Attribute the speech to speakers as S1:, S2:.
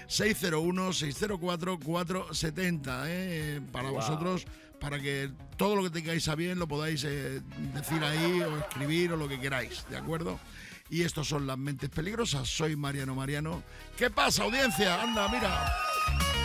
S1: 601-604-470, para vosotros, para que todo lo que tengáis a bien lo podáis decir ahí o escribir o lo que queráis, ¿de acuerdo? Y estos son Las Mentes Peligrosas. Soy Mariano. ¿Qué pasa, audiencia? Anda, mira.